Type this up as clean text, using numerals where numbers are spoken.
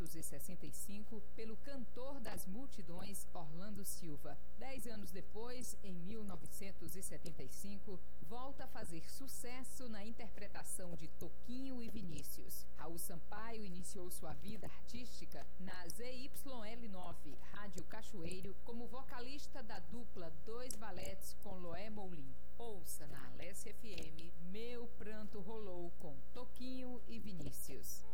1965, pelo cantor das multidões Orlando Silva. 10 anos depois, em 1975, volta a fazer sucesso na interpretação de Toquinho e Vinícius. Raul Sampaio iniciou sua vida artística na ZYL9, Rádio Cachoeiro, como vocalista da dupla Dois Valetes com Loé Moulin. Ouça na Alesse FM Meu Pranto Rolou com Toquinho e Vinícius.